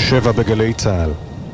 7 בגלי צהל.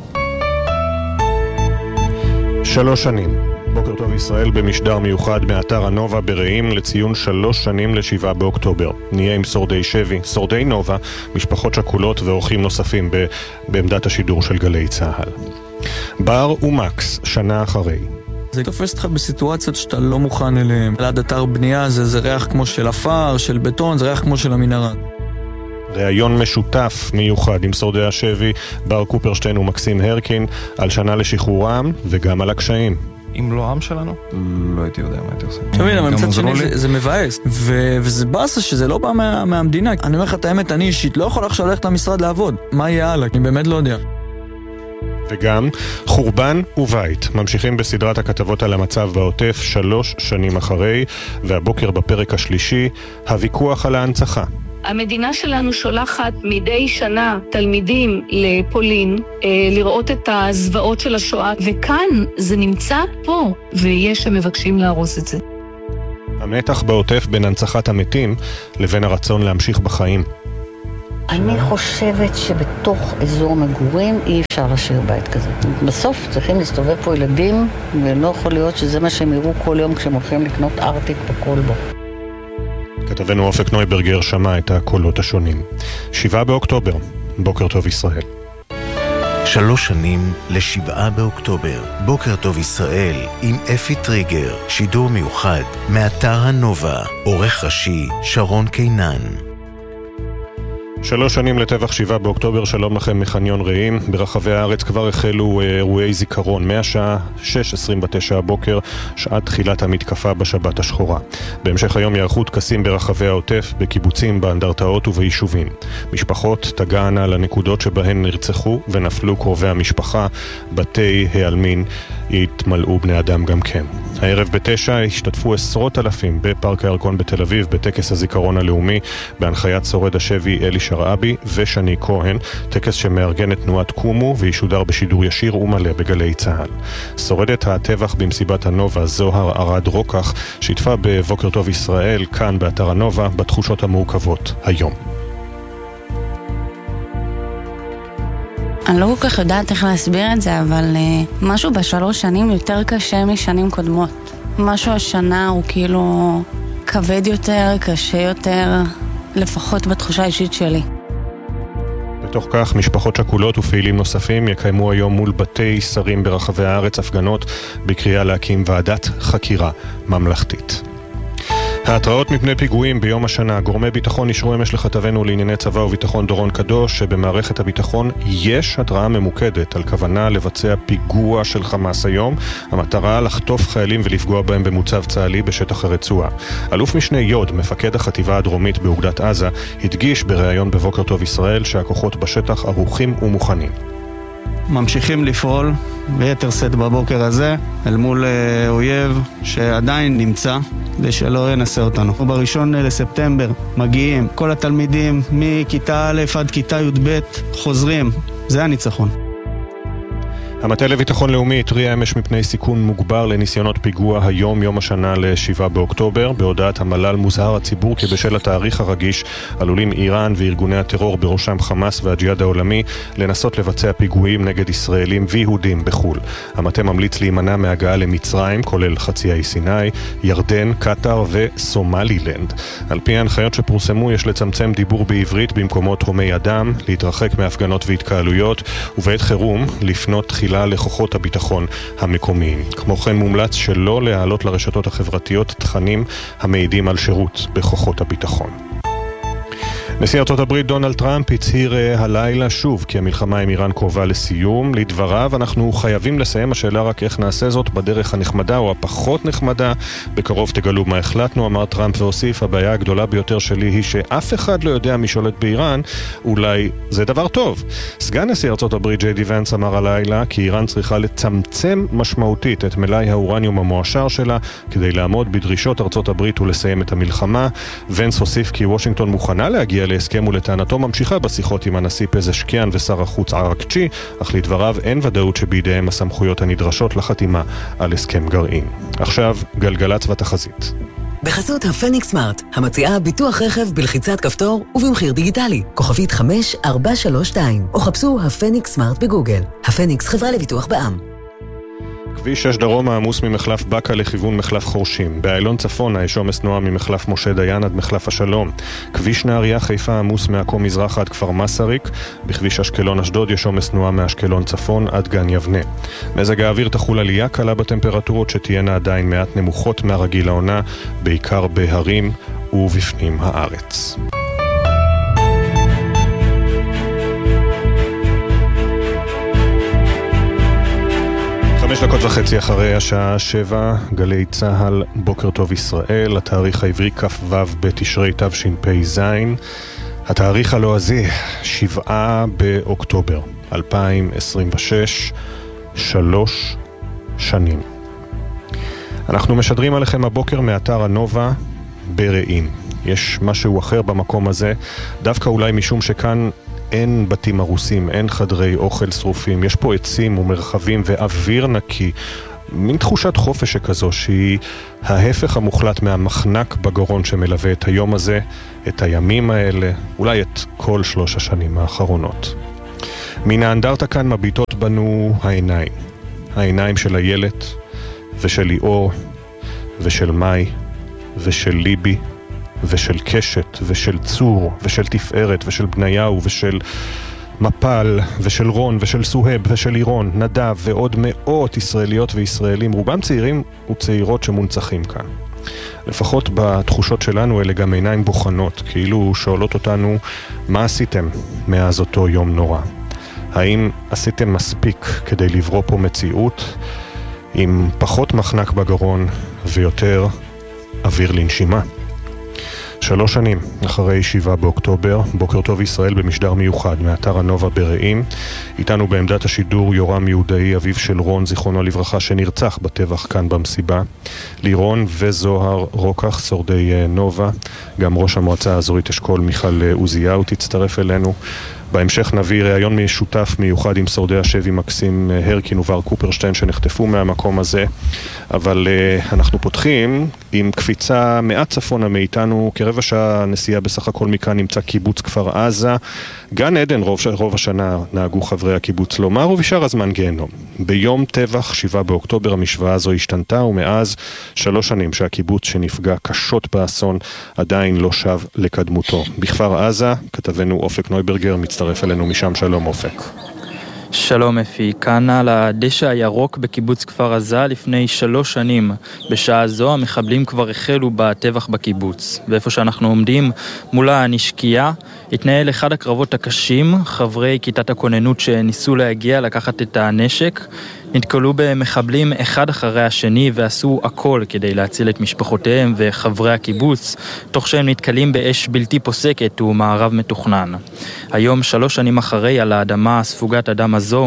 3 שנים. בוקר טוב ישראל במשדר מיוחד מאתר הנובה ברעים לציון 3 שנים ל7 באוקטובר. נהיה עם שורדי שבי, שורדי נובה, משפחות שכולות ואורחים נוספים בעמדת השידור של גלי צהל. בר ומקס, שנה אחרי. זה תופס אותך בסיטואציות שאתה לא מוכן אליהם. ליד אתר בנייה זה ריח כמו של אפר, של בטון, זה ריח כמו של המנהרה. ראיון משותף מיוחד עם שורדי השבי, בר קופרשטיין ומקסים הרקין, על שנה לשחרורם וגם על הקשיים. אם לא עם שלנו, לא הייתי יודע מה הייתי עושה. תמיד, אבל מצד שני זה מבאס, וזה באסה שזה לא בא מהמדינה. אני אומר לך את האמת, אני אישית לא יכול עכשיו ללכת למשרד לעבוד. מה יהיה הלאה? אני באמת לא יודע. וגם חורבן ובית, ממשיכים בסדרת הכתבות על המצב בעוטף 3 שנים אחרי, והבוקר בפרק השלישי, הוויכוח על ההנצחה. המדינה שלנו שולחת מדי שנה תלמידים לפולין לראות את הזוועות של השואה, וכאן זה נמצא פה, ויש שמבקשים להרוס את זה. המתח בעוטף בין הנצחת המתים לבין הרצון להמשיך בחיים. אני חושבת שבתוך אזור מגורים אי אפשר להשאיר בית כזה. בסוף צריכים להסתובב פה ילדים, ולא יכול להיות שזה מה שהם יראו כל יום כשהם הולכים לקנות ארטיק בקולבו. כתבנו אופק נויברגר שמע את הקולות השונים. 7 באוקטובר, בוקר טוב ישראל. 3 שנים ל7 באוקטובר, בוקר טוב ישראל, עם אפי טריגר, שידור מיוחד, מאתר הנובה, עורך ראשי, שרון קינן. 3 שנים לטבח 7 באוקטובר, שלום לכם מחניון רעים. ברחבי הארץ כבר החלו אירועי זיכרון, מהשעה 6:29 הבוקר, שעת תחילת המתקפה בשבת השחורה. בהמשך היום יערכו טקסים ברחבי העוטף, בקיבוצים, באנדרטאות וביישובים. משפחות תגענה לנקודות שבהן נרצחו ונפלו קרובי המשפחה, בתי העלמין יתמלאו בני אדם גם כן. הערב ב9 השתתפו עשרות אלפים בפארק הירקון בתל אביב בטקס הזיכרון הלאומי בהנחיית שורד השבי אלי שרעבי ושני כהן, טקס שמארגן את תנועת קומו וישודר בשידור ישיר ומלא בגלי צהל. שורדת הטבח במסיבת הנובה זוהר ארד רוקח שיתפה בבוקר טוב ישראל כאן באתר הנובה בתחושות המורכבות היום. אני לא כל כך יודעת איך להסביר את זה, אבל משהו ב3 שנים יותר קשה משנים קודמות. משהו השנה הוא כאילו כבד יותר, קשה יותר, לפחות בתחושה האישית שלי. בתוך כך, משפחות שכולות ופעילים נוספים יקיימו היום מול בתי שרים ברחבי הארץ הפגנות בקריאה להקים ועדת חקירה ממלכתית. ההתראות מפני פיגועים ביום השנה. גורמי ביטחון אישרו אמש לכתבנו לענייני צבא וביטחון דורון קדוש שבמערכת הביטחון יש התראה ממוקדת על כוונה לבצע פיגוע של חמאס היום. המטרה לחטוף חיילים ולפגוע בהם במוצב צה"לי בשטח הרצועה. אלוף משנה יוד, מפקד החטיבה הדרומית באוגדת עזה, הדגיש בראיון בבוקר טוב ישראל שהכוחות בשטח ערוכים ומוכנים. ממשיכים לפעול ביתר שאת בבוקר הזה אל מול אויב שעדיין נמצא ושלא ינסה אותנו. ב1 לספטמבר מגיעים כל התלמידים מכיתה א' עד כיתה י"ב חוזרים. זה הניצחון. המטה לביטחון לאומי התריע אמש מפני סיכון מוגבר לניסיונות פיגוע היום, יום השנה ל7 באוקטובר. בהודעת המל"ל מוזהר הציבור כי בשל התאריך הרגיש עלולים איראן וארגוני הטרור בראשם חמאס והג'יהאד העולמי לנסות לבצע פיגועים נגד ישראלים ויהודים בחול. המטה ממליץ להימנע מהגעה למצרים, כולל חצי האי סיני, ירדן, קטר וסומלילנד. על פי ההנחיות שפורסמו יש לצמצם דיבור בעברית במקומות הומי אדם, להתרחק מהפגנות והתקהלויות, ובעת חירום לפנות תחילה לכוחות הביטחון המקומיים. כמו כן מומלץ שלא להעלות לרשתות החברתיות תכנים המעידים על שירות בכוחות הביטחון. נשיא ארצות הברית דונלד טראמפ הצהיר הלילה שוב כי המלחמה עם איראן קרובה לסיום. לדבריו, אנחנו חייבים לסיים, השאלה רק איך נעשה זאת, בדרך הנחמדה או הפחות נחמדה. בקרוב תגלו מה החלטנו, אמר טראמפ והוסיף, הבעיה הגדולה ביותר שלי היא שאף אחד לא יודע מי שולט באיראן, אולי זה דבר טוב. סגן נשיא ארצות הברית ג'יי די ונס אמר הלילה כי איראן צריכה לצמצם משמעותית את מלאי האורניום המועשר שלה כדי לעמוד בדרישות ארצות הברית ולסיים את המלחמה. ונס הוסיף כי וושינגטון מוכנה להגיע להסכם ולטענתו ממשיכה בשיחות עם הנשיא פזשקיאן ושר החוץ ערקצ'י, אך לדבריו אין ודאות שבידיהם הסמכויות הנדרשות לחתימה על הסכם גרעין. עכשיו גלגלצ ותחזית. בחסות הפניקס סמארט, המציעה ביטוח רכב בלחיצת כפתור ובמחיר דיגיטלי. כוכבית 5432, או חפשו הפניקס סמארט בגוגל. הפניקס חברה לביטוח בע"מ. כביש 6 דרום העמוס ממחלף בקה לכיוון מחלף חורשים. באיילון צפונה יש עומס תנועה ממחלף משה דיין עד מחלף השלום. כביש נהריה חיפה עמוס מעכו מזרח עד כפר מסריק. בכביש אשקלון אשדוד יש עומס תנועה מאשקלון צפון עד גן יבנה. מזג האוויר תחול עלייה קלה בטמפרטורות שתהיינה עדיין מעט נמוכות מהרגיל העונה, בעיקר בהרים ובפנים הארץ. 5:30 אחרי השעה 7, גלי צהל, בוקר טוב ישראל, התאריך העברי כ"ו בתשרי תשפ"ז, התאריך הלועזי 7 באוקטובר 2026, 3 שנים. אנחנו משדרים עליכם הבוקר מאתר הנובה ברעים. יש משהו אחר במקום הזה, דווקא אולי משום שכאן אין בתים הרוסים, אין חדרי אוכל שרופים, יש פה עצים ומרחבים ואוויר נקי, מין תחושת חופש שכזו שהיא ההפך המוחלט מהמחנק בגרון שמלווה את היום הזה, את הימים האלה, אולי את כל 3 השנים האחרונות. מן האנדרטה כאן מביטות בנו העיניים, העיניים של הילד ושל ליאור ושל מאי ושל ליבי ושל קשת, ושל צור, ושל תפארת, ושל בניהו, ושל מפל, ושל רון, ושל סוהב, ושל לירון, נדב, ועוד מאות ישראליות וישראלים, רובם צעירים וצעירות שמונצחים כאן. לפחות בתחושות שלנו אלה גם עיניים בוחנות, כאילו שואלות אותנו, מה עשיתם מאז אותו יום נורא? האם עשיתם מספיק כדי לברוא פה מציאות עם פחות מחנק בגרון ויותר אוויר לנשימה? 3 שנים אחרי 7 באוקטובר, בוקר טוב ישראל במשדר מיוחד מאתר הנובה ברעים. איתנו בעמדת השידור יורם יהודאי, אביו של רון, זיכרונו לברכה, שנרצח בטבח כאן במסיבה. לירון וזוהר רוקח, שורדי נובה. גם ראש המועצה האזורית אשכול מיכל עוזיהו תצטרף אלינו. בהמשך נביא ראיון משותף מיוחד עם שורדי השבי מקסים הרקין ובר קופרשטיין שנחטפו מהמקום הזה, אבל אנחנו פותחים עם קפיצה מעט צפונה מאיתנו, כרבע שעה נסיעה בסך הכל מכאן נמצא קיבוץ כפר עזה. גן עדן רוב השנה נהגו חברי הקיבוץ לומר, ובשאר הזמן גיהנום. ביום טבח 7 באוקטובר המשוואה הזו השתנתה, ומאז 3 שנים שהקיבוץ שנפגע קשות באסון עדיין לא שב לקדמותו. בכפר עזה כתבנו אופק נויברגר מצטרף אלינו משם. שלום אופק. שלום אפי, כאן על הדשא הירוק בקיבוץ כפר עזה לפני 3 שנים. בשעה זו המחבלים כבר החלו בטבח בקיבוץ. ואיפה שאנחנו עומדים מול הנשקייה התנהל אחד הקרבות הקשים. חברי כיתת הכוננות שניסו להגיע לקחת את הנשק נתקלו במחבלים אחד אחרי השני ועשו הכל כדי להציל את משפחותיהם וחברי הקיבוץ, תוך שהם נתקלים באש בלתי פוסקת ומערב מתוכנן. היום 3 שנים אחרי, על האדמה הספוגת אדם הזו,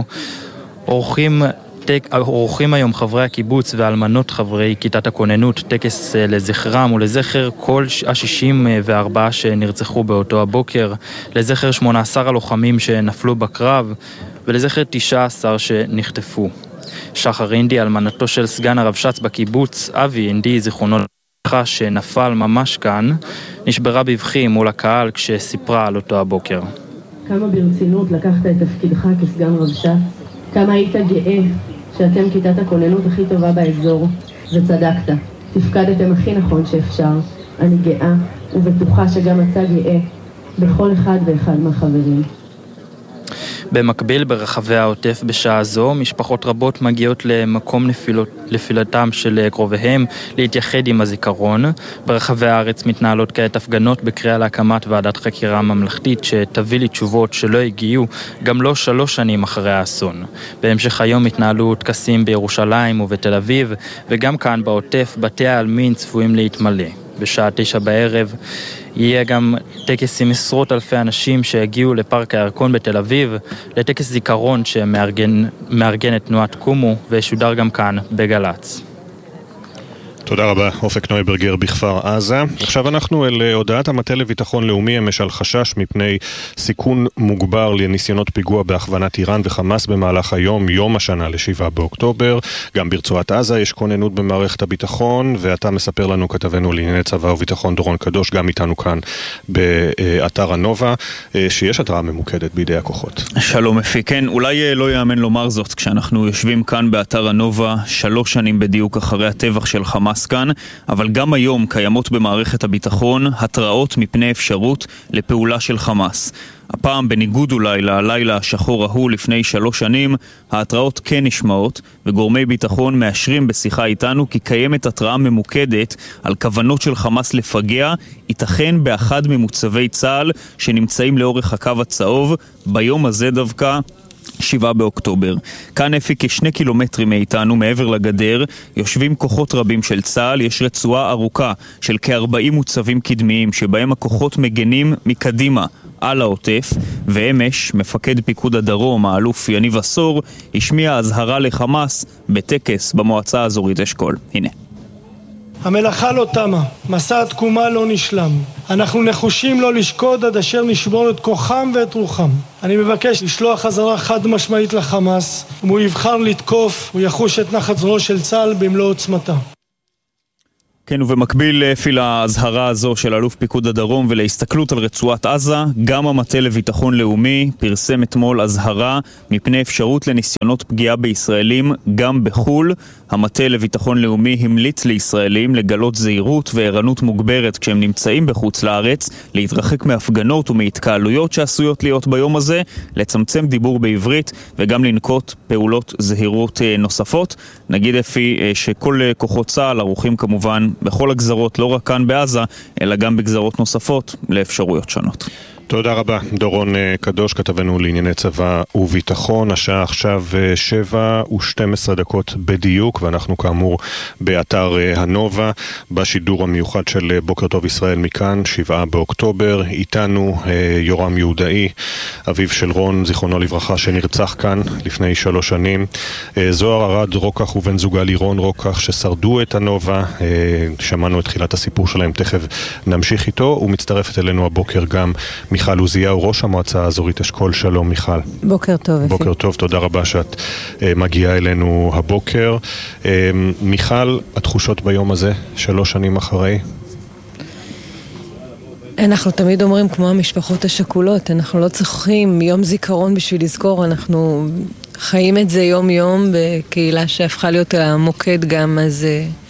עורכים היום חברי הקיבוץ ואלמנות חברי כיתת הכוננות טקס לזכרם ולזכר כל 64 שנרצחו באותו הבוקר, לזכר 18 הלוחמים שנפלו בקרב ולזכר 19 שנחטפו. שחר אינדי, אלמנתו של סגן הרב שץ בקיבוץ, אבי אינדי, זיכרונו לברכה, שנפל ממש כאן, נשברה בבכי מול הקהל כשסיפרה על אותו הבוקר. כמה ברצינות לקחת את תפקידך כסגן רב שץ, כמה היית גאה שאתם כיתת הכוננות הכי טובה באזור, וצדקת. תפקדתם הכי נכון שאפשר. אני גאה ובטוחה שגם אתה גאה בכל אחד ואחד מהחברים. במקביל ברחבי העוטף בשעה זו, משפחות רבות מגיעות למקום נפילתם של קרוביהם להתייחד עם הזיכרון. ברחבי הארץ מתנהלות כעת הפגנות בקריאה להקמת ועדת חקירה ממלכתית שתביא לי תשובות שלא הגיעו גם לא 3 שנים אחרי האסון. בהמשך היום התנהלו טקסים בירושלים ובתל אביב, וגם כאן בעוטף בתי העלמין צפויים להתמלא. בשעה 9 בערב יהיה גם טקס עם עשרות אלפי אנשים שהגיעו לפארק הירקון בתל אביב, לטקס זיכרון שמארגן את תנועת קומו, ושודר גם כאן בגלץ. תודה רבה, אופק נויברגר בכפר עזה. עכשיו אנחנו אל הודעת המטה לביטחון לאומי אמש על חשש מפני סיכון מוגבר לניסיונות פיגוע בהכוונת איראן וחמאס במהלך היום, יום השנה ל7 באוקטובר. גם ברצועת עזה יש כוננות במערכת הביטחון, ואתה מספר לנו, כתבנו לענייני צבא וביטחון דורון קדוש, גם איתנו כאן באתר הנובה, שיש התראה ממוקדת בידי הכוחות. שלום אפי, כן, אולי לא יאמן לומר זאת כשאנחנו יושבים כאן באתר הנובה 3 שנים בדיוק אחרי הטבח של חמאס כאן, אבל גם היום קיימות במערכת הביטחון התראות מפני אפשרות לפעולה של חמאס. הפעם בניגוד אולי ללילה השחור ההוא לפני 3 שנים, ההתראות כן נשמעות, וגורמי ביטחון מאשרים בשיחה איתנו כי קיימת התראה ממוקדת על כוונות של חמאס לפגע, ייתכן באחד ממוצבי צה"ל שנמצאים לאורך הקו הצהוב, ביום הזה דווקא 7 באוקטובר. כאן אפי כ2 קילומטרים מאיתנו, מעבר לגדר, יושבים כוחות רבים של צה"ל. יש רצועה ארוכה של כ40 מוצבים קדמיים שבהם הכוחות מגנים מקדימה על העוטף, ואמש מפקד פיקוד הדרום, האלוף יניב עשור, השמיע הזהרה לחמאס בטקס במועצה האזורית אשכול. הנה. המלאכה לא תמה, מסע התקומה לא נשלם. אנחנו נחושים לא לשקוד עד אשר נשבור את כוחם ואת רוחם. אני מבקש לשלוח חזרה חד משמעית לחמאס, אם הוא יבחר לתקוף, הוא יחוש את נחת זרועו של צה"ל במלוא עוצמתה. כן, ובמקביל אפי להזהרה הזו של אלוף פיקוד הדרום ולהסתכלות על רצועת עזה, גם המטה לביטחון לאומי פרסם אתמול הזהרה מפני אפשרות לניסיונות פגיעה בישראלים גם בחול. המטה לביטחון לאומי המליץ לישראלים לגלות זהירות וערנות מוגברת כשהם נמצאים בחוץ לארץ, להתרחק מהפגנות ומהתקהלויות שעשויות להיות ביום הזה, לצמצם דיבור בעברית וגם לנקוט פעולות זהירות נוספות. נגיד אפי שכל כוחות צה"ל ערוכים כמובן בכל הגזרות, לא רק כאן בעזה, אלא גם בגזרות נוספות לאפשרויות שונות. תודה רבה, דורון קדוש, כתבנו לענייני צבא וביטחון. השעה עכשיו 7:12 בדיוק, ואנחנו כאמור באתר הנובה, בשידור המיוחד של בוקר טוב ישראל מכאן, 7 באוקטובר. איתנו יורם יהודאי, אביו של רון, זיכרונו לברכה, שנרצח כאן לפני 3 שנים. זוהר ארד רוקח ובן זוגה לירון רוקח ששרדו את הנובה. שמענו את תחילת הסיפור שלהם, תכף נמשיך איתו. ומצטרפת אלינו הבוקר גם מיכל עוזיהו, ראש המועצה האזורית אשכול. שלום מיכל. בוקר טוב. בוקר טוב, תודה רבה שאת מגיעה אלינו הבוקר. מיכל, התחושות ביום הזה, 3 שנים אחרי? אנחנו תמיד אומרים כמו המשפחות השכולות, אנחנו לא צריכים יום זיכרון בשביל לזכור, אנחנו חיים את זה יום יום בקהילה שהפכה להיות המוקד גם, אז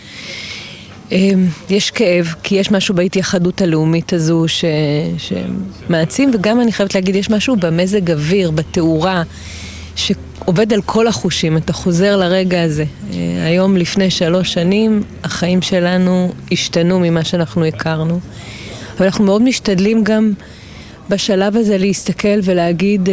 יש כאב, כי יש משהו בהתייחדות הלאומית הזו שמעצים, וגם אני חייבת להגיד, יש משהו במזג אוויר, בתאורה, שעובד על כל החושים. אתה חוזר לרגע הזה. היום לפני 3 שנים, החיים שלנו השתנו ממה שאנחנו הכרנו. אבל אנחנו מאוד משתדלים גם בשלב הזה להסתכל ולהגיד,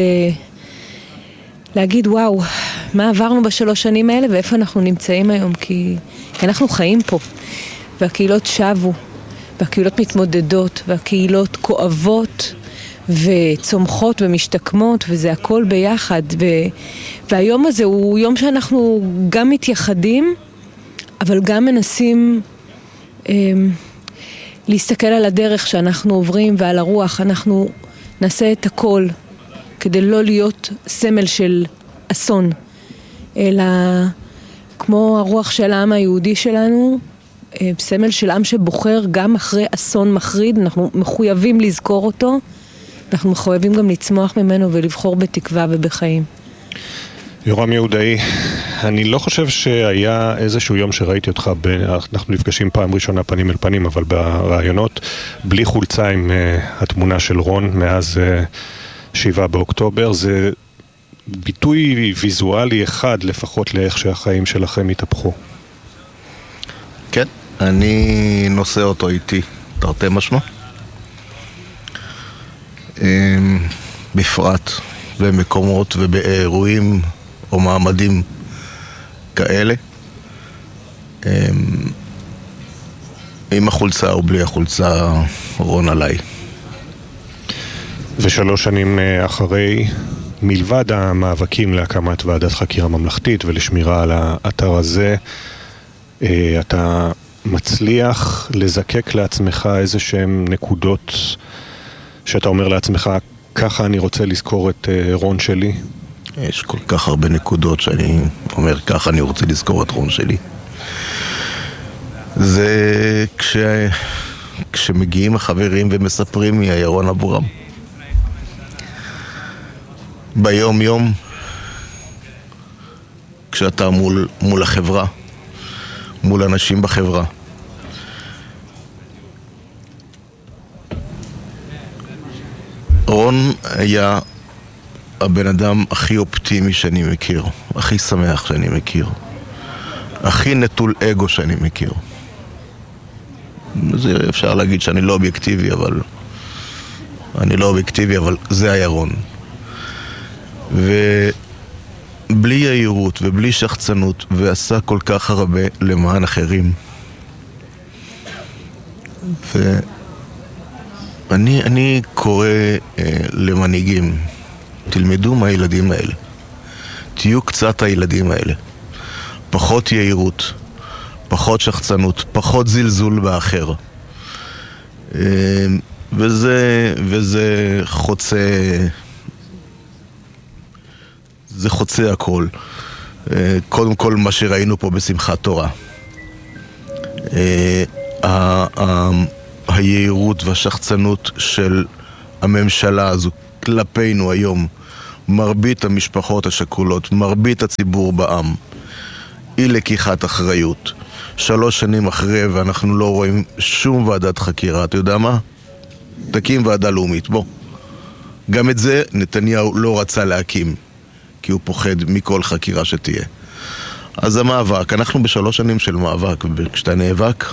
וואו, מה עברנו ב3 שנים האלה ואיפה אנחנו נמצאים היום, כי אנחנו חיים פה. והקהילות שבו, והקהילות מתמודדות, והקהילות כואבות וצומחות ומשתקמות, וזה הכל ביחד. והיום הזה הוא יום שאנחנו גם מתייחדים, אבל גם מנסים להסתכל על הדרך שאנחנו עוברים ועל הרוח. אנחנו נעשה את הכל כדי לא להיות סמל של אסון, אלא כמו הרוח של העם היהודי שלנו, סמל של עם שבוחר גם אחרי אסון מחריד. אנחנו מחויבים לזכור אותו, אנחנו מחויבים גם לצמוח ממנו ולבחור בתקווה ובחיים. יורם יהודאי, אני לא חושב שהיה איזשהו יום שראיתי אותך, אנחנו נפגשים פעם ראשונה פנים אל פנים, אבל ברעיונות, בלי חולצה עם התמונה של רון מאז 7 באוקטובר. זה ביטוי ויזואלי אחד לפחות לאיך שהחיים שלכם התהפכו. כן, אני נושא אותו איתי, תרתי משמע. בפרט במקומות ובאירועים או מעמדים כאלה, עם החולצה או בלי החולצה, רון עליי. ו3 שנים אחרי, מלבד המאבקים להקמת ועדת חקירה ממלכתית ולשמירה על האתר הזה, אתה מצליח לזקק לעצמך איזה שהן נקודות שאתה אומר לעצמך, ככה אני רוצה לזכור את רון שלי? יש כל כך הרבה נקודות שאני אומר, ככה אני רוצה לזכור את רון שלי. זה כשמגיעים החברים ומספרים מי היה רון עבורם. ביום יום, כשאתה מול החברה, מול אנשים בחברה. רון היה הבן אדם הכי אופטימי שאני מכיר, הכי שמח שאני מכיר, הכי נטול אגו שאני מכיר. זה אפשר להגיד שאני לא אובייקטיבי, אבל זה היה רון. ובלי יהירות ובלי שחצנות, ועשה כל כך הרבה למען אחרים. ואני קורא למנהיגים, תלמדו מהילדים האלה, תהיו קצת הילדים האלה, פחות יהירות, פחות שחצנות, פחות זלזול באחר. וזה חוצה הכל. קודם כל מה שראינו פה בשמחת תורה, היהירות והשחצנות של הממשלה הזו כלפינו היום, מרבית המשפחות השכולות, מרבית הציבור בעם, היא לקיחת אחריות. 3 שנים אחרי ואנחנו לא רואים שום ועדת חקירה. אתה יודע מה? תקים ועדה לאומית, בוא. גם את זה נתניהו לא רצה להקים, כי הוא פוחד מכל חקירה שתהיה. אז המאבק, אנחנו ב3 שנים של מאבק, וכשאתה נאבק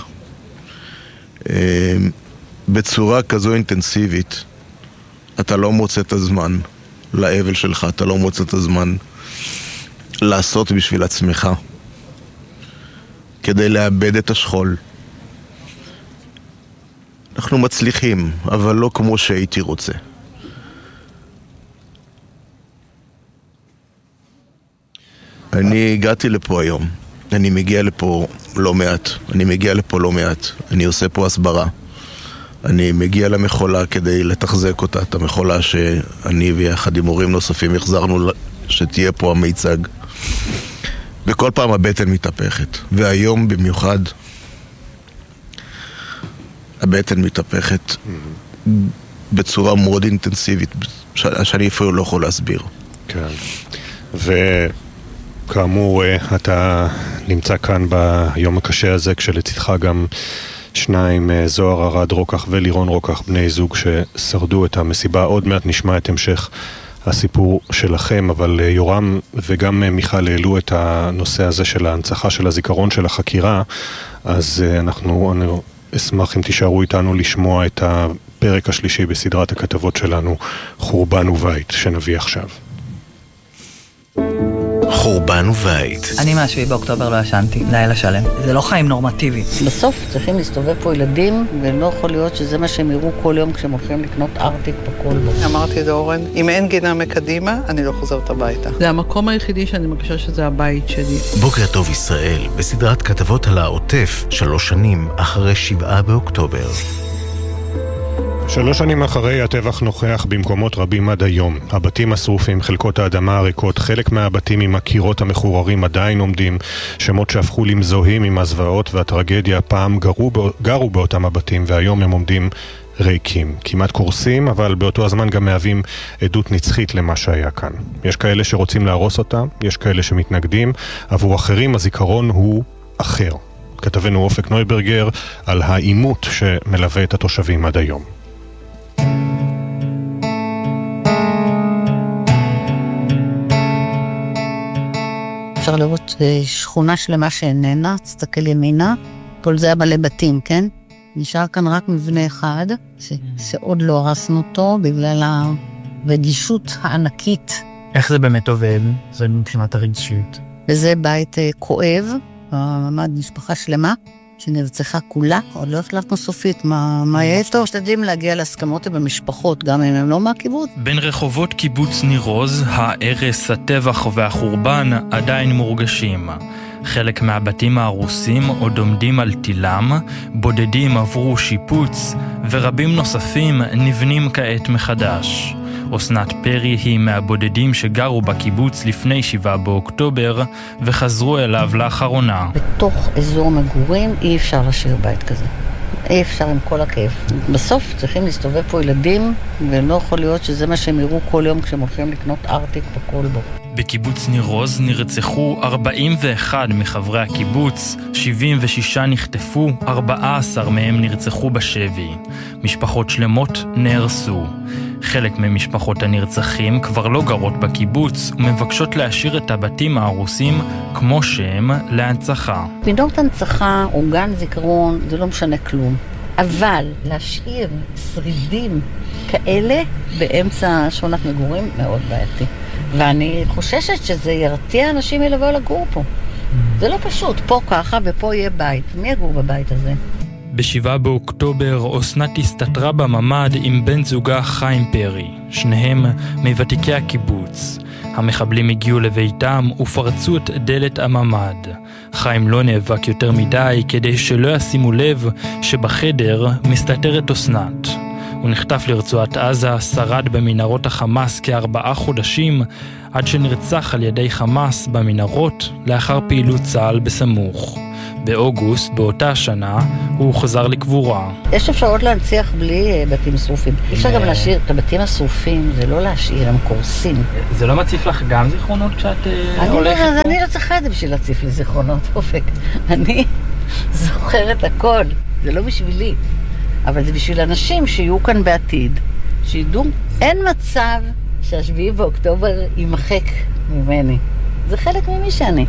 בצורה כזו אינטנסיבית, אתה לא מוצא את הזמן לאבל שלך, אתה לא מוצא את הזמן לעשות בשביל עצמך, כדי לאבד את השכול. אנחנו מצליחים, אבל לא כמו שהייתי רוצה. אני הגעתי לפה היום, אני מגיע לפה לא מעט, אני עושה פה הסברה, אני מגיע למחולה כדי לתחזק אותה, את המחולה שאני ויחד עם הורים נוספים החזרנו שתהיה פה המיצג, וכל פעם הבטן מתהפכת, והיום במיוחד הבטן מתהפכת בצורה מאוד אינטנסיבית, שאני אפילו לא יכול להסביר. כן, וכאמור אתה נמצא כאן ביום הקשה הזה, כשלצדך גם 2, זוהר ארד רוקח ולירון רוקח, בני זוג ששרדו את המסיבה. עוד מעט נשמע את המשך הסיפור שלכם, אבל יורם וגם מיכל העלו את הנושא הזה של ההנצחה של הזיכרון של החקירה, אז אני אשמח אם תישארו איתנו לשמוע את הפרק השלישי בסדרת הכתבות שלנו, חורבן ובית, שנביא עכשיו. חורבן ובית. אני מה7 באוקטובר לא ישנתי, לילה שלם. זה לא חיים נורמטיבי. בסוף צריכים להסתובב פה ילדים, ולא יכול להיות שזה מה שהם יראו כל יום כשהם הולכים לקנות ארטיק בכל בו. אמרתי לאורן, אם אין גינה מקדימה, אני לא חוזרת הביתה. זה המקום היחידי שאני מרגישה שזה הבית שלי. בוקר טוב ישראל, בסדרת כתבות על העוטף, 3 שנים אחרי 7 באוקטובר. 3 שנים אחרי הטבח נוכח במקומות רבים עד היום. הבתים השרופים, חלקות האדמה הריקות, חלק מהבתים עם הקירות המחוררים עדיין עומדים. שמות שהפכו למזוהים עם הזוועות והטרגדיה פעם גרו באותם הבתים, והיום הם עומדים ריקים. כמעט קורסים, אבל באותו הזמן גם מהווים עדות נצחית למה שהיה כאן. יש כאלה שרוצים להרוס אותם, יש כאלה שמתנגדים. עבור אחרים הזיכרון הוא אחר. כתבנו אופק נויברגר על העימות שמלווה את התושבים עד היום. אפשר לראות שכונה שלמה שאיננה, תסתכל ימינה, כל זה היה מלא בתים, כן? נשאר כאן רק מבנה אחד, שעוד לא הרסנו אותו, בגלל הרגישות הענקית. איך זה באמת עובד? זה מבחינת הרגישות. וזה בית כואב, מעמד משפחה שלמה, שנרצחה כולה, עוד לא החלטנו סופית מה יהיה טוב. משתדלים להגיע להסכמות במשפחות, גם אם הם לא מהקיבוץ. בין רחובות קיבוץ ניר עוז, ההרס, הטבח והחורבן עדיין מורגשים. חלק מהבתים ההרוסים עוד עומדים על תילם, בודדים עברו שיפוץ, ורבים נוספים נבנים כעת מחדש. אסנת פרי היא מהבודדים שגרו בקיבוץ לפני 7 באוקטובר וחזרו אליו לאחרונה. בתוך אזור מגורים אי אפשר לשיר בית כזה. אי אפשר עם כל הכאב. בסוף צריכים להסתובב פה ילדים, ולא יכול להיות שזה מה שהם יראו כל יום כשהם הולכים לקנות ארטיק בכל בו. בקיבוץ ניר עוז נרצחו 41 מחברי הקיבוץ, 76 נחטפו, 14 מהם נרצחו בשבי. משפחות שלמות נהרסו. חלק ממשפחות הנרצחים כבר לא גרות בקיבוץ ומבקשות להשאיר את הבתים ההרוסים כמו שהם להנצחה. פינות הנצחה או גן זיכרון זה לא משנה כלום, אבל להשאיר שרידים כאלה באמצע שכונת מגורים מאוד בעייתי. ואני חוששת שזה ירתיע אנשים מלבוא לגור פה. זה לא פשוט, פה ככה ופה יהיה בית. מי יגור בבית הזה? ב7 באוקטובר אסנת הסתתרה בממד עם בן זוגה חיים פרי, שניהם מוותיקי הקיבוץ. המחבלים הגיעו לביתם ופרצו את דלת הממד. חיים לא נאבק יותר מדי כדי שלא ישימו לב שבחדר מסתתרת אסנת. הוא נחטף לרצועת עזה, שרד במנהרות החמאס כ4 חודשים, עד שנרצח על ידי חמאס במנהרות לאחר פעילות צה"ל בסמוך. באוגוסט, באותה שנה, הוא חזר לקבורה. יש אפשרות להנציח בלי בתים שרופים. אי אפשר גם להשאיר את הבתים השרופים, זה לא להשאיר, הם קורסים. זה לא מציף לך גם זיכרונות כשאת הולכת פה? אני לא צריכה את זה בשביל להציף לי זיכרונות, אופק. אני זוכרת הכל, זה לא בשבילי. אבל זה בשביל אנשים שיהיו כאן בעתיד, שידעו, אין מצב שה7 באוקטובר יימחק ממני. זה חלק ממי שאני.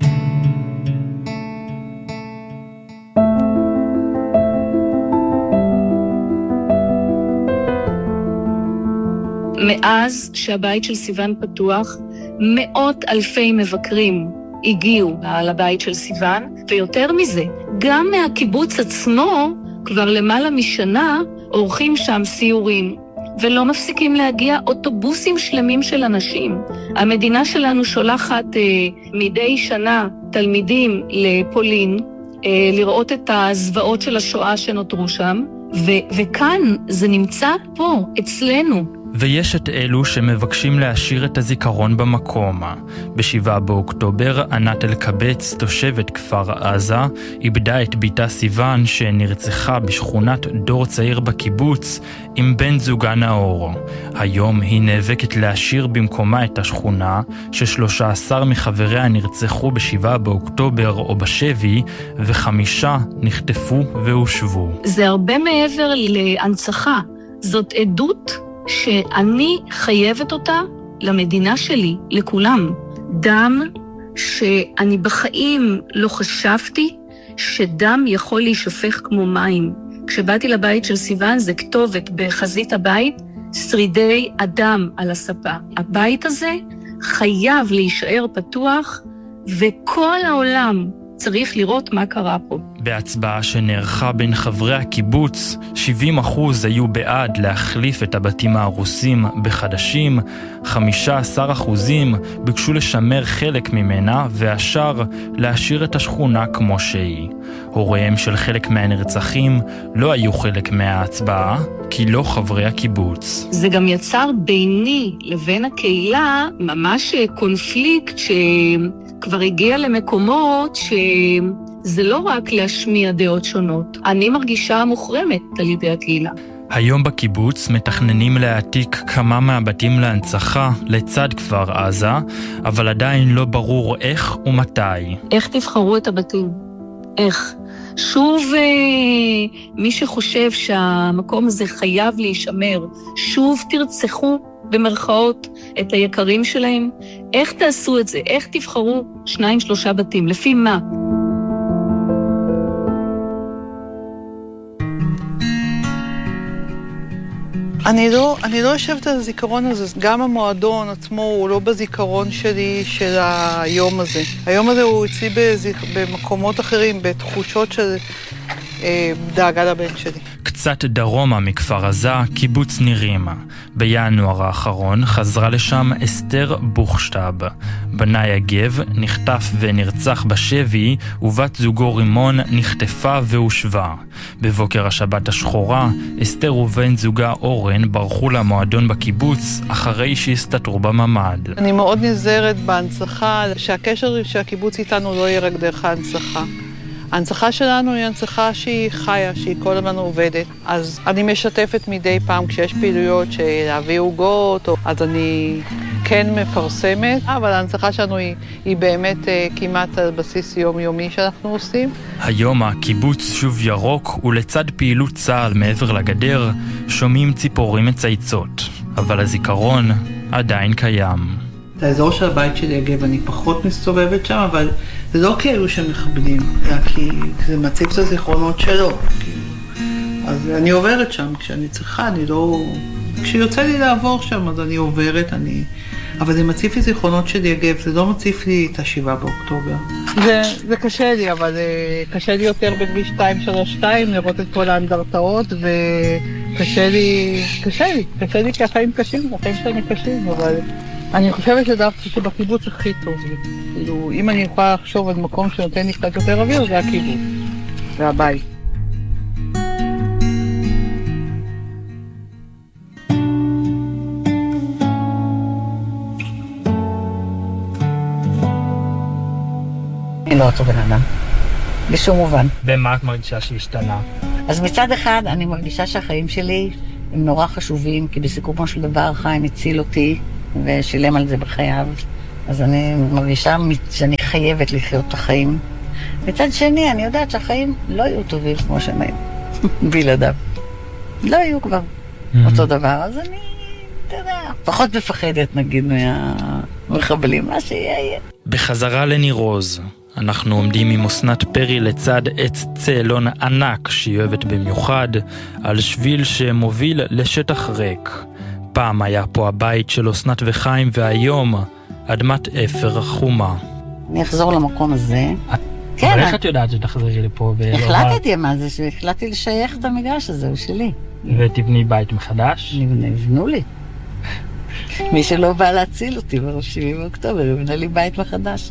מאז שהבית של סיוון פתוח, 100,000 מבקרים הגיעו לבית של סיוון, ויותר מזה, גם מהקיבוץ עצמו, כבר למעלה משנה, עורכים שם סיורים, ולא מפסיקים להגיע אוטובוסים שלמים של אנשים. המדינה שלנו שולחת מדי שנה תלמידים לפולין, לראות את הזוועות של השואה שנותרו שם, וכאן זה נמצא פה, אצלנו. ויש את אלו שמבקשים להשאיר את הזיכרון במקום. ב7 באוקטובר ענת אלקבץ, תושבת כפר עזה, איבדה את ביתה סיוון שנרצחה בשכונת דור צעיר בקיבוץ עם בן זוגה נאור. היום היא נאבקת להשאיר במקומה את השכונה ש13 מחבריה נרצחו ב7 באוקטובר או בשבי ו5 נחטפו והושבו. זה הרבה מעבר להנצחה. זאת עדות שאני חייבת אותה למדינה שלי, לכולם. דם שאני בחיים לא חשבתי שדם יכול להישפך כמו מים. כשבאתי לבית של סיוון זה כתובת בחזית הבית, שרידי אדם על הספה. הבית הזה חייב להישאר פתוח וכל העולם צריך לראות מה קרה פה. בהצבעה שנערכה בין חברי הקיבוץ, 70% היו בעד להחליף את הבתים ההרוסים בחדשים, 15% ביקשו לשמר חלק ממנה, והשאר להשאיר את השכונה כמו שהיא. הוריהם של חלק מהנרצחים לא היו חלק מההצבעה, כי לא חברי הקיבוץ. זה גם יצר ביני לבין הקהילה ממש קונפליקט שכבר הגיע למקומות שזה לא רק להשמיע דעות שונות. אני מרגישה מוחרמת על ידי הקהילה. היום בקיבוץ מתכננים להעתיק כמה מהבתים להנצחה לצד כפר עזה, אבל עדיין לא ברור איך ומתי. איך תבחרו את הבתים? איך? שוב, מי שחושב שהמקום הזה חייב להישמר, שוב תרצחו במרכאות את היקרים שלהם. איך תעשו את זה? איך תבחרו 2-3 בתים? לפי מה? אני לא יושבת על הזיכרון הזה, גם המועדון עצמו הוא לא בזיכרון שלי של היום הזה. היום הזה הוא אצלי במקומות אחרים, בתחושות של דאגה לבן שלי. קצת דרומה מכפר עזה, קיבוץ נירים. בינואר האחרון חזרה לשם אסתר בוכשטב. בנה יגב נחטף ונרצח בשבי, ובת זוגו רימון נחטפה והושבה. בבוקר השבת השחורה, אסתר ובן זוגה אורן ברחו למועדון בקיבוץ אחרי שהסתתרו בממד. אני מאוד נזהרת בהנצחה, שהקשר של הקיבוץ איתנו לא יהיה רק דרך ההנצחה. ההנצחה שלנו היא הנצחה שהיא חיה, שהיא כל הזמן עובדת. אז אני משתפת מדי פעם כשיש פעילויות להביא עוגות, אז אני כן מפרסמת, אבל ההנצחה שלנו היא באמת כמעט על בסיס יומיומי שאנחנו עושים. היום הקיבוץ שוב ירוק, ולצד פעילות צה"ל מעבר לגדר, שומעים ציפורים מצייצות. אבל הזיכרון עדיין קיים. את האזור של הבית של יגב אני פחות מסתובבת שם, אבל זה לא כאלו שמכבדים, כי זה מציב את הזיכרונות שלו. אז אני עוברת שם כשאני צריכה, אני לא... כשיוצא לי לעבור שם, אז אני עוברת, אבל זה מציף לי זיכרונות של יגב, זה לא מציף לי את 7 באוקטובר. זה קשה לי, אבל קשה לי יותר בכביש 232 לראות את כל האנדרטאות, וקשה לי כי החיים קשים, החיים שלנו קשים, אבל אני חושבת שדווקא שבקיבוץ הכי טוב לי. כאילו, אם אני יכולה לחשוב על מקום שנותן לי קצת יותר אוויר, זה הקיבוץ, זה הבית. אני לא אותו בן אדם, בשום מובן. במה את מרגישה שהשתנה? אז מצד אחד אני מרגישה שהחיים שלי הם נורא חשובים, כי בסיכומו של דבר חיים הציל אותי ושילם על זה בחייו. אז אני מרגישה שאני חייבת לחיות את החיים. מצד שני אני יודעת שהחיים לא יהיו טובים כמו שהם היו, בלעדיו. לא יהיו כבר אותו דבר, אז אני, אתה יודע, פחות מפחדת נגיד מהמחבלים, מה שיהיה. בחזרה לניר עוז. אנחנו עומדים עם אסנת פרי לצד עץ צאלון ענק שהיא אוהבת במיוחד, על שביל שמוביל לשטח ריק. פעם היה פה הבית של אסנת וחיים, והיום אדמת אפר חומה. אני אחזור למקום הזה. אבל איך את יודעת שתחזרי לפה? החלטתי מה זה, שהחלטתי לשייך את המגרש הזה, הוא שלי. ותבני בית מחדש? נבנו לי. מי שלא בא להציל אותי ב-7 באוקטובר, יבנה לי בית מחדש.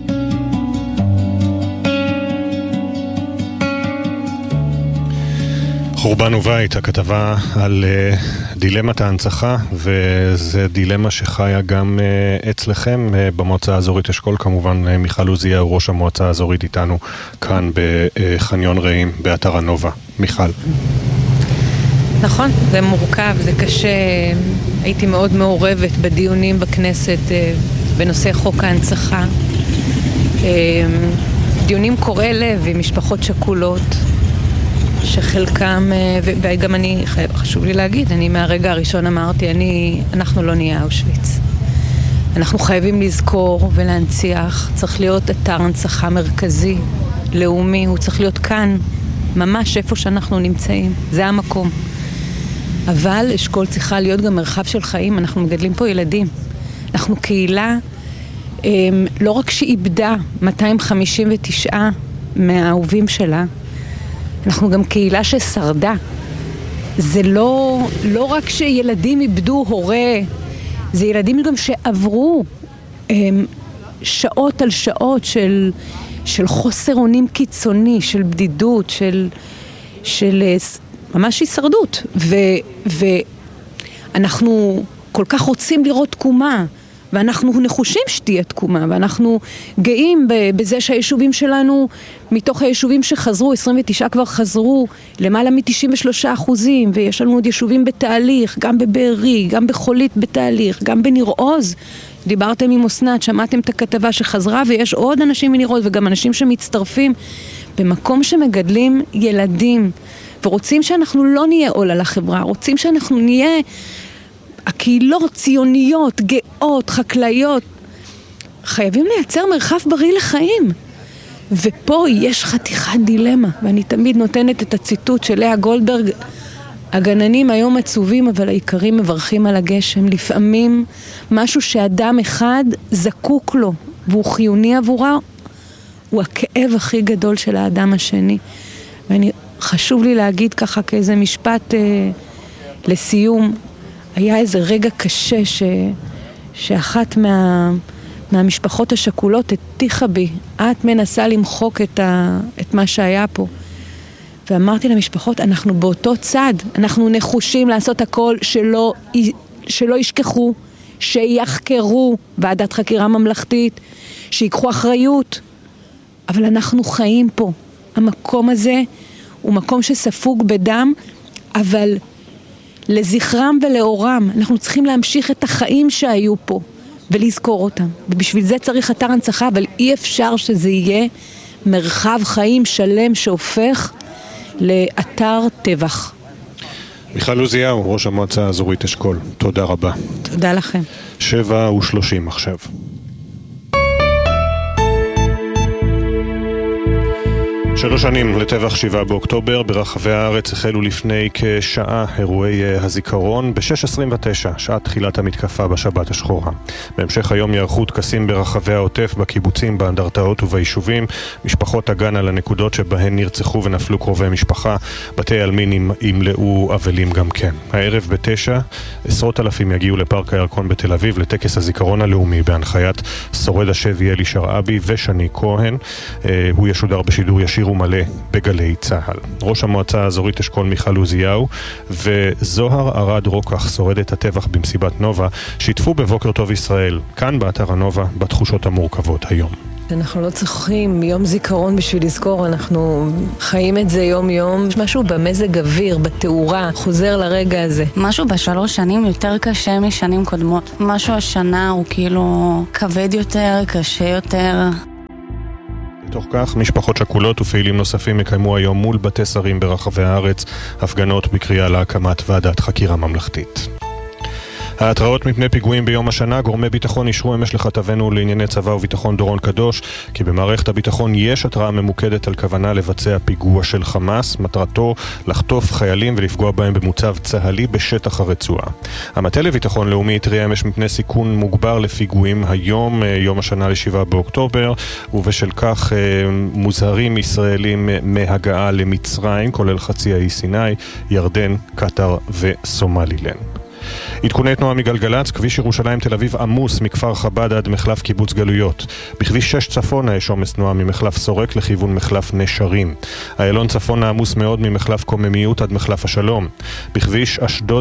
חורבן ובית, הכתבה על דילמת ההנצחה, וזה דילמה שחיה גם אצלכם במועצה האזורית אשכול. כמובן מיכל עוזיה, ראש המועצה האזורית, איתנו כאן בחניון רעים באתר הנובה. מיכל. נכון, זה מורכב, זה קשה. הייתי מאוד מעורבת בדיונים בכנסת בנושא חוק ההנצחה. דיונים קורעי לב עם משפחות שכולות, שחלקם, וגם אני, חשוב לי להגיד, אני מהרגע הראשון אמרתי, אנחנו לא נהיה אושוויץ. אנחנו חייבים לזכור ולהנציח, צריך להיות אתר הנצחה מרכזי, לאומי, הוא צריך להיות כאן, ממש איפה שאנחנו נמצאים, זה המקום. אבל אשכול צריכה להיות גם מרחב של חיים, אנחנו מגדלים פה ילדים. אנחנו קהילה, לא רק שאיבדה 259 מהאהובים שלה, אנחנו גם קהילה ששרדה. זה לא רק שילדים איבדו הורה, זה ילדים גם שעברו שעות על שעות של חוסר אונים קיצוני, של בדידות, של ממש הישרדות. ואנחנו כל כך רוצים לראות תקומה, ואנחנו נחושים שתהיה תקומה, ואנחנו גאים בזה שהיישובים שלנו, מתוך היישובים שחזרו, 29 כבר חזרו, למעלה מ-93%, ויש לנו עוד יישובים בתהליך, גם בבארי, גם בחולית בתהליך, גם בניר עוז. דיברתם עם אסנת, שמעתם את הכתבה שחזרה, ויש עוד אנשים מניר עוז, וגם אנשים שמצטרפים, במקום שמגדלים ילדים, ורוצים שאנחנו לא נהיה עול על החברה, רוצים שאנחנו נהיה הקהילות ציוניות, גאות, חקלאיות, חייבים לייצר מרחב בריא לחיים. ופה יש חתיכת דילמה, ואני תמיד נותנת את הציטוט של לאה גולדברג, הגננים היום עצובים, אבל העיקרים מברכים על הגשם. לפעמים משהו שאדם אחד זקוק לו, והוא חיוני עבורה, הוא הכאב הכי גדול של האדם השני. ואני חשוב לי להגיד ככה כאיזה משפט לסיום, היה איזה רגע קשה שאחת מהמשפחות השכולות הטיחה בי, את מנסה למחוק את מה שהיה פה. ואמרתי למשפחות, אנחנו באותו צד, אנחנו נחושים לעשות הכל שלא ישכחו, שיחקרו ועדת חקירה ממלכתית, שיקחו אחריות. אבל אנחנו חיים פה. המקום הזה הוא מקום שספוג בדם, אבל לזכרם ולאורם אנחנו צריכים להמשיך את החיים שהיו פה ולזכור אותם. ובשביל זה צריך אתר הנצחה, אבל אי אפשר שזה יהיה מרחב חיים שלם שהופך לאתר טבח. מיכל עוזיהו, ראש המועצה האזורית אשכול, תודה רבה. תודה לכם. 7:30 עכשיו. שלוש שנים לטבח 7 באוקטובר, ברחבי הארץ החלו לפני כשעה אירועי הזיכרון ב-6:29, שעת תחילת המתקפה בשבת השחורה. בהמשך היום יערכו טקסים ברחבי העוטף, בקיבוצים, באנדרטאות וביישובים. משפחות הגן על הנקודות שבהן נרצחו ונפלו קרובי משפחה. בתי עלמין ימלאו אבלים גם כן. הערב ב-9 עשרות אלפים יגיעו לפארק הירקון בתל אביב לטקס הזיכרון הלאומי בהנחיית שורד השבי אלי שרעבי ושני כהן. הוא ישודר בשידור ישיר ומלא בגלי צהל. ראש המועצה האזורית אשכול מיכל עוזיהו וזוהר ארד רוקח, שורדת הטבח במסיבת נובה, שיתפו בבוקר טוב ישראל, כאן באתר הנובה, בתחושות המורכבות היום. אנחנו לא צריכים יום זיכרון בשביל לזכור, אנחנו חיים את זה יום יום. משהו במזג אוויר, בתאורה, חוזר לרגע הזה. משהו בשלוש שנים יותר קשה משנים קודמות. משהו השנה הוא כאילו כבד יותר, קשה יותר. בתוך כך, משפחות שכולות ופעילים נוספים יקיימו היום מול בתי שרים ברחבי הארץ הפגנות בקריאה להקמת ועדת חקירה ממלכתית. ההתראות מפני פיגועים ביום השנה, גורמי ביטחון אישרו אמש לכתבנו לענייני צבא וביטחון דורון קדוש, כי במערכת הביטחון יש התראה ממוקדת על כוונה לבצע פיגוע של חמאס, מטרתו לחטוף חיילים ולפגוע בהם במוצב צהלי בשטח הרצועה. המטה לביטחון לאומי התריע אמש מפני סיכון מוגבר לפיגועים היום, יום השנה ל7 באוקטובר, ובשל כך מוזהרים ישראלים מהגעה למצרים, כולל חצי האי סיני, ירדן, קטר וסומלילנד. עדכוני תנועה מגלגלץ, כביש ירושלים תל אביב עמוס מכפר חב"ד עד מחלף קיבוץ גלויות. בכביש 6 צפונה יש עומס תנועה ממחלף סורק לכיוון מחלף נשרים. איילון צפונה עמוס מאוד ממחלף קוממיות עד מחלף השלום. בכביש אשדוד